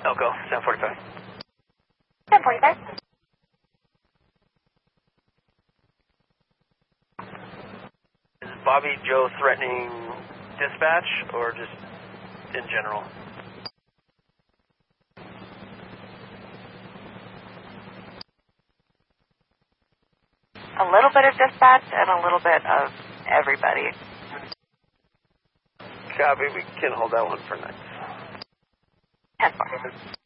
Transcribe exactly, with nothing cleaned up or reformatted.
Elko, seven forty-five. seven forty-five. Is Bobby Joe threatening dispatch or just in general? A little bit of dispatch and a little bit of everybody. Copy, we can hold that one for next. ten four.